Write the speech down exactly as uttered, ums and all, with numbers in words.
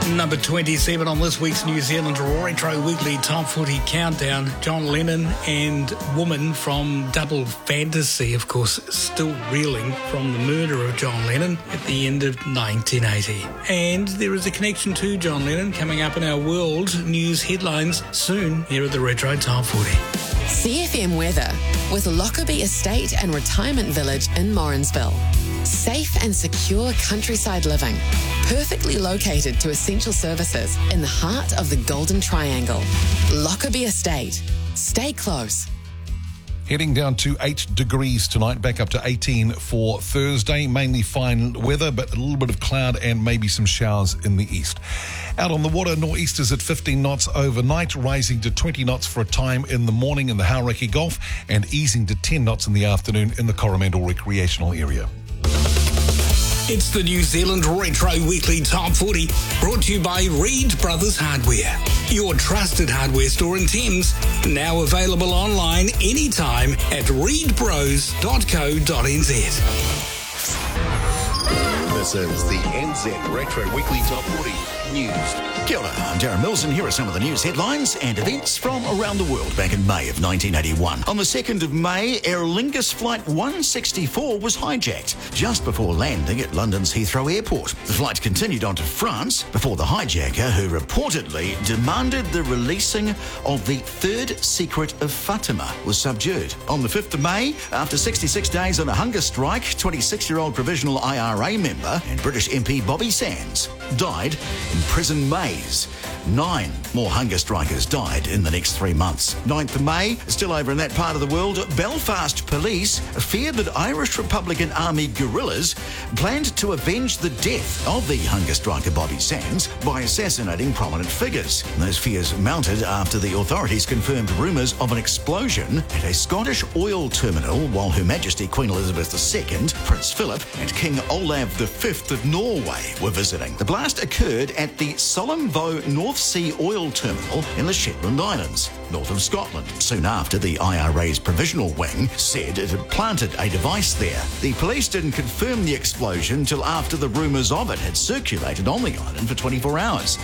Number twenty-seven on this week's New Zealand Retro Weekly Top forty Countdown, John Lennon and Woman from Double Fantasy, of course, still reeling from the murder of John Lennon at the end of nineteen eighty. And there is a connection to John Lennon coming up in our world news headlines soon here at the Retro Top forty. C F M weather with Lockerbie Estate and Retirement Village in Morrinsville. Safe and secure countryside living, perfectly located to essential services in the heart of the Golden Triangle. Lockerbie Estate. Stay close. Heading down to eight degrees tonight, back up to eighteen for Thursday. Mainly fine weather, but a little bit of cloud and maybe some showers in the east. Out on the water, nor'easters at fifteen knots overnight, rising to twenty knots for a time in the morning in the Hauraki Gulf and easing to ten knots in the afternoon in the Coromandel recreational area. It's the New Zealand Retro Weekly Top forty, brought to you by Reed Brothers Hardware, your trusted hardware store in Thames, now available online anytime at reed bros dot co dot n z. This is the N Z Retro Weekly Top forty News. Kia ora, I'm Darren Mills, and here are some of the news headlines and events from around the world back in May of nineteen eighty-one. On the second of May, Aer Lingus Flight one sixty-four was hijacked just before landing at London's Heathrow Airport. The flight continued on to France before the hijacker, who reportedly demanded the releasing of the third secret of Fatima, was subdued. On the fifth of May, after sixty-six days on a hunger strike, twenty-six-year-old provisional I R A member and British M P Bobby Sands died in prison maze. Nine more hunger strikers died in the next three months. ninth of May, still over in that part of the world, Belfast police feared that Irish Republican Army guerrillas planned to avenge the death of the hunger striker Bobby Sands by assassinating prominent figures. Those fears mounted after the authorities confirmed rumours of an explosion at a Scottish oil terminal while Her Majesty Queen Elizabeth the Second, Prince Philip and King Olav the Fifth of Norway were visiting. The blast occurred at the Solimvo North Sea Oil Terminal in the Shetland Islands, north of Scotland. Soon after, the I R A's provisional wing said it had planted a device there. The police didn't confirm the explosion till after the rumours of it had circulated on the island for twenty-four hours.